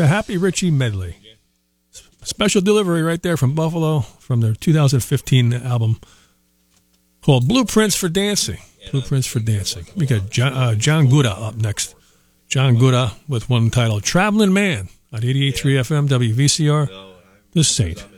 The Happy Richie medley. Special delivery right there from Buffalo from their 2015 album called Blueprints for Dancing. Blueprints for Dancing. We got John Gouda up next. John Gouda with one titled Traveling Man on 88.3 FM WVCR, The Saint.